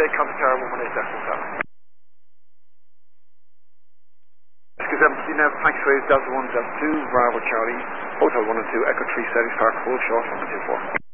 contact tower 118.7. Rescue 17 now, thanks for Delta 1, Delta 2, Bravo Charlie, Hotel 1 and 2, Echo 3, Settings Park, full short 124.